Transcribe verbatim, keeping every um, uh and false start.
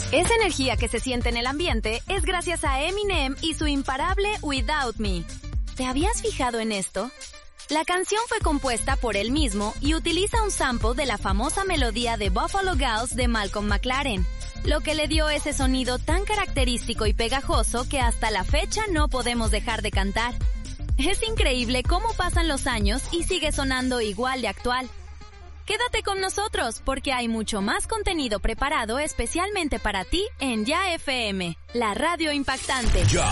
Esa energía que se siente en el ambiente es gracias a Eminem y su imparable Without Me. ¿Te habías fijado en esto? La canción fue compuesta por él mismo y utiliza un sample de la famosa melodía de Buffalo Gals de Malcolm McLaren, lo que le dio ese sonido tan característico y pegajoso que hasta la fecha no podemos dejar de cantar. Es increíble cómo pasan los años y sigue sonando igual de actual. Quédate con nosotros porque hay mucho más contenido preparado especialmente para ti en Ya F M, la radio impactante. Ya.